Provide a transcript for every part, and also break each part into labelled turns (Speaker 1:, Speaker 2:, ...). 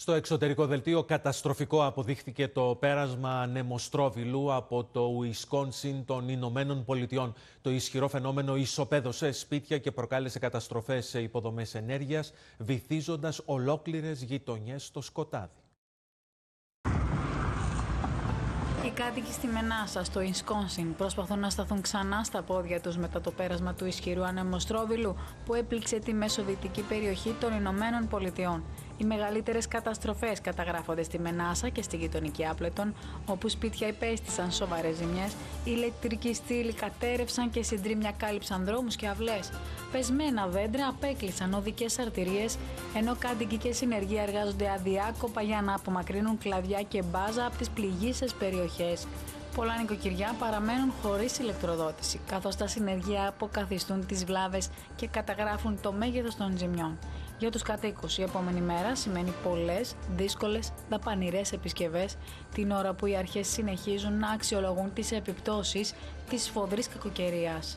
Speaker 1: Στο εξωτερικό δελτίο καταστροφικό αποδείχθηκε το πέρασμα νεμοστρόβιλου από το Ουισκόνσιν των Ηνωμένων Πολιτειών. Το ισχυρό φαινόμενο ισοπαίδωσε σπίτια και προκάλεσε καταστροφές σε υποδομές ενέργειας, βυθίζοντας ολόκληρες γειτονιές στο σκοτάδι.
Speaker 2: Οι κάτοικοι στη Μενάσα, στο Ουισκόνσιν, προσπαθούν να σταθούν ξανά στα πόδια τους μετά το πέρασμα του ισχυρού ανεμοστρόβιλου που έπληξε τη μεσοδυτική περιοχή των Ηνωμένων Πολιτειών. Οι μεγαλύτερες καταστροφές καταγράφονται στη Μενάσα και στη γειτονική Άπλετον, όπου σπίτια υπέστησαν σοβαρές ζημιές, οι ηλεκτρικοί στήλοι κατέρευσαν και συντρίμμια κάλυψαν δρόμους και αυλές. Πεσμένα δέντρα απέκλεισαν οδικές αρτηρίες, ενώ κάτοικοι και συνεργεία εργάζονται αδιάκοπα για να απομακρύνουν κλαδιά και μπάζα από τις πληγείσες περιοχές. Πολλά νοικοκυριά παραμένουν χωρίς ηλεκτροδότηση, καθώς τα συνεργεία αποκαθιστούν τις βλάβες και καταγράφουν το μέγεθος των ζημιών. Για τους κατοίκους, η επόμενη μέρα σημαίνει πολλές, δύσκολες, δαπανηρές επισκευές, την ώρα που οι αρχές συνεχίζουν να αξιολογούν τις επιπτώσεις της σφοδρής κακοκαιρίας.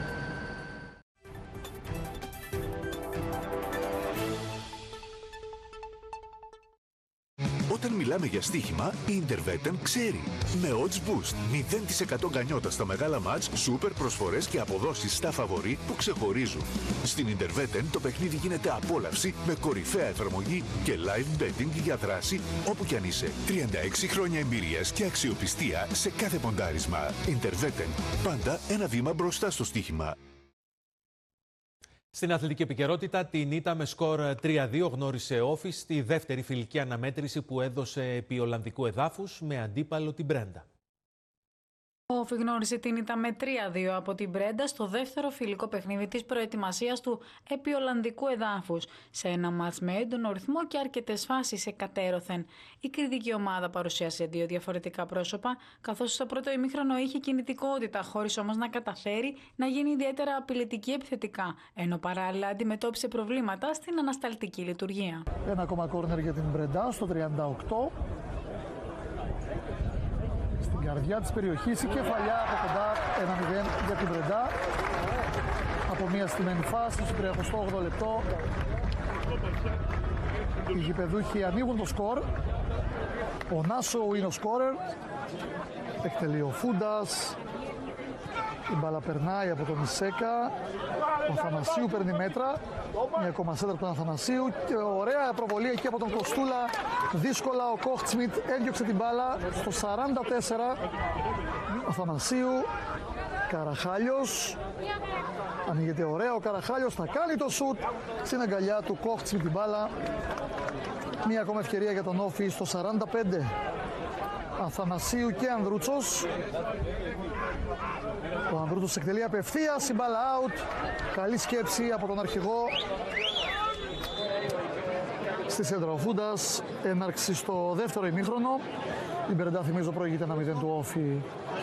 Speaker 3: Όταν μιλάμε για στοίχημα, η Intervetem ξέρει. Με Odds Boost, 0% γκανιότα στα μεγάλα μάτς, σούπερ προσφορές και αποδόσεις στα φαβορί που ξεχωρίζουν. Στην Intervetem το παιχνίδι γίνεται απόλαυση με κορυφαία εφαρμογή και live betting για δράση όπου κι αν είσαι. 36 χρόνια εμπειρίας και αξιοπιστία σε κάθε ποντάρισμα. Intervetem, πάντα ένα βήμα μπροστά στο στοίχημα.
Speaker 1: Στην αθλητική επικαιρότητα, την ήττα με σκορ 3-2 γνώρισε Όφη στη δεύτερη φιλική αναμέτρηση που έδωσε επί Ολλανδικού εδάφους με αντίπαλο την Μπρέντα.
Speaker 2: Ο Όφη γνώρισε την ήττα με 3-2 από την Μπρέντα στο δεύτερο φιλικό παιχνίδι της προετοιμασίας του επί Ολλανδικού εδάφους, σε ένα μάτς με έντονο ρυθμό και αρκετές φάσεις εκατέρωθεν. Η κριτική ομάδα παρουσίασε δύο διαφορετικά πρόσωπα, καθώς στο πρώτο ημίχρονο είχε κινητικότητα, χωρίς όμως να καταφέρει να γίνει ιδιαίτερα απειλητική επιθετικά, ενώ παράλληλα αντιμετώπισε προβλήματα στην ανασταλτική λειτουργία.
Speaker 4: Ένα ακόμα κόρνερ για την Μπρέντα στο 38. Στην καρδιά της περιοχής η κεφαλιά από κοντά, 1-0 για την Μπρέντα. Από μια στημένη φάση στο 38 λεπτό. Οι γηπεδούχοι ανοίγουν το σκορ. Ο Νάσο είναι ο σκόρερ. Εκτελεί ο Φούντας. Η μπάλα περνάει από τον Ισέκα. Ο Αθανασίου παίρνει μέτρα. Μια ακόμα σέντρα του Αθανασίου και ωραία προβολή εκεί από τον Κοστούλα. Δύσκολα ο Κόχτσμιτ έδιωξε την μπάλα στο 44. Ο Αθανασίου, Καραχάλιος. Ανοίγεται ωραία ο Καραχάλιος, θα κάνει το σουτ στην αγκαλιά του Κόχτσμιτ την μπάλα. Μια ακόμα ευκαιρία για τον Όφη στο 45. Αθανασίου και Ανδρούτσος. Ο Ανδρούτσος εκτελεί απευθείας, η μπάλα out. Καλή σκέψη από τον αρχηγό. Στη σέντρα ο Φούντας, έναρξη στο δεύτερο ημίχρονο. Η Μπρέντα, θυμίζω, προηγείται 1-0 του Όφη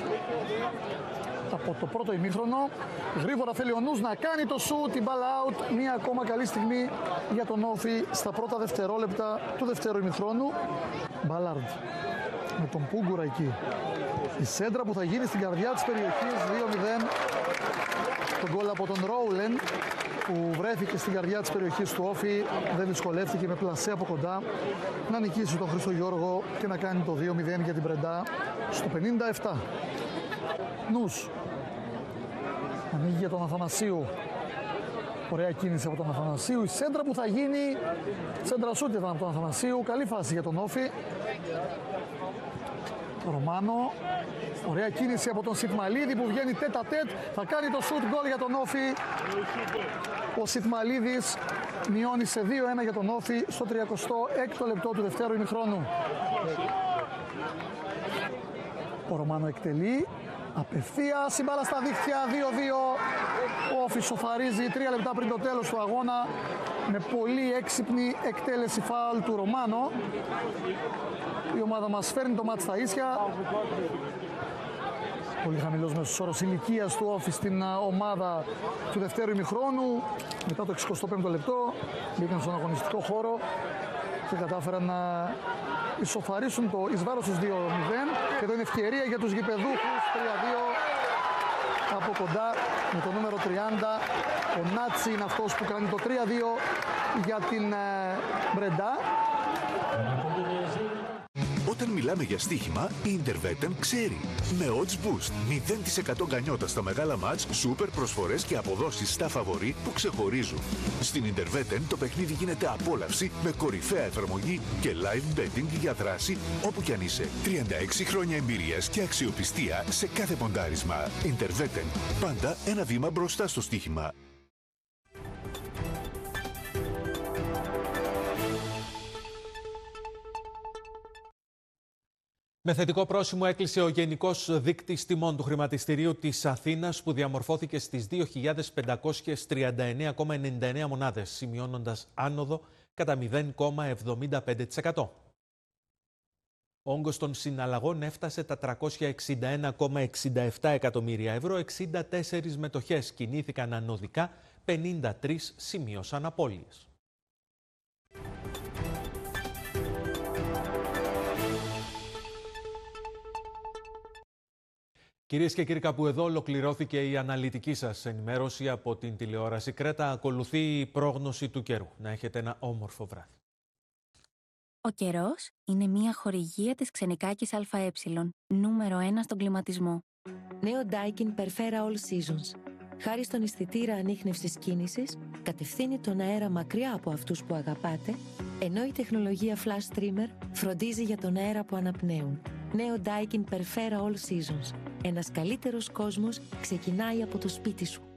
Speaker 4: από το πρώτο ημίχρονο. Γρήγορα θέλει ο Νους να κάνει το σουτ, την μπάλα out. Μία ακόμα καλή στιγμή για τον Όφη στα πρώτα δευτερόλεπτα του δεύτερου ημιχρόνου. Μπάλαρντ με τον Πούγκουρα εκεί. Η σέντρα που θα γίνει στην καρδιά της περιοχής, 2-0. Το γκολ από τον Ρόουλεν που βρέθηκε στην καρδιά της περιοχής του Όφη. Δεν δυσκολεύτηκε με πλασέ από κοντά να νικήσει τον Χρήστο Γιώργο και να κάνει το 2-0 για την Μπρεντά στο 57. Νους ανοίγει για τον Αθανασίου. Ωραία κίνηση από τον Αθανασίου. Η σέντρα που θα γίνει, σέντρα σούτ ήταν από τον Αθανασίου. Καλή φάση για τον Όφη. Ρωμάνο. Ωραία κίνηση από τον Σιτμαλίδη που βγαίνει τέτα τέτ. Θα κάνει το σούτ γκολ για τον Όφη. Ο Σιτμαλίδης μειώνει σε 2-1 για τον Όφη στο 36ο λεπτό του δευτέρου ημιχρόνου. Ο Ρωμάνο εκτελεί. Απευθείας η μπάλα στα δίχτυα, 2-2. Ο Όφης σοφαρίζει 3 λεπτά πριν το τέλος του αγώνα με πολύ έξυπνη εκτέλεση φάουλ του Ρωμάνο. Η ομάδα μας φέρνει το μάτς στα ίσια. Πολύ χαμηλός μέσος όρος ηλικίας του Όφη στην ομάδα του δευτέρου ημιχρόνου. Μετά το 65ο λεπτό μπήκαν στον αγωνιστικό χώρο και κατάφεραν να ισοφαρίσουν το εις βάρος τους 2-0. Και εδώ είναι ευκαιρία για τους γηπεδούχους, 3-2 από κοντά με το νούμερο 30. Ο Νάτσι είναι αυτός που κάνει το 3-2 για την Μπρεντά.
Speaker 3: Όταν μιλάμε για στοίχημα, η Intervetten ξέρει. Με odds boost, 0% γκανιότα στα μεγάλα μάτς, σούπερ προσφορές και αποδόσεις στα φαβορί που ξεχωρίζουν. Στην Intervetten το παιχνίδι γίνεται απόλαυση με κορυφαία εφαρμογή και live betting για δράση όπου κι αν είσαι. 36 χρόνια εμπειρίας και αξιοπιστία σε κάθε ποντάρισμα. Intervetten. Πάντα ένα βήμα μπροστά στο στοίχημα.
Speaker 1: Με θετικό πρόσημο έκλεισε ο Γενικός Δείκτης Τιμών του Χρηματιστηρίου της Αθήνας που διαμορφώθηκε στις 2.539,99 μονάδες, σημειώνοντας άνοδο κατά 0,75%. Ο όγκος των συναλλαγών έφτασε τα 361,67 εκατομμύρια ευρώ, 64 μετοχές κινήθηκαν ανωδικά, 53 σημείωσαν απώλειες. Κυρίες και κύριοι, κάπου εδώ ολοκληρώθηκε η αναλυτική σας ενημέρωση από την τηλεόραση Κρέτα. Ακολουθεί η πρόγνωση του καιρού. Να έχετε ένα όμορφο βράδυ.
Speaker 5: Ο καιρός είναι μια χορηγία της Ξενικάκης ΑΕ, νούμερο 1 στον κλιματισμό.
Speaker 6: Νέο Daikin Perfera All Seasons. Χάρη στον αισθητήρα ανίχνευσης κίνησης, κατευθύνει τον αέρα μακριά από αυτούς που αγαπάτε, ενώ η τεχνολογία Flash Streamer φροντίζει για τον αέρα που αναπνέουν. Νέο Daikin Perfera All Seasons. Ένας καλύτερος κόσμος ξεκινάει από το σπίτι σου.